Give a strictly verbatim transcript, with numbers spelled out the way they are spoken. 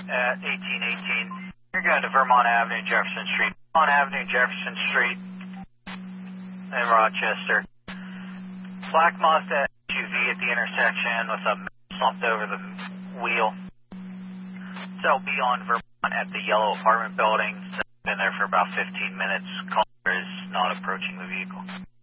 at eighteen eighteen. You're going to Vermont Avenue, Jefferson Street. Vermont Avenue, Jefferson Street in Rochester. Black Mazda S U V at the intersection with a slumped over the wheel. So be on Vermont at the yellow apartment building. So been there for about fifteen minutes. Caller is not approaching the vehicle.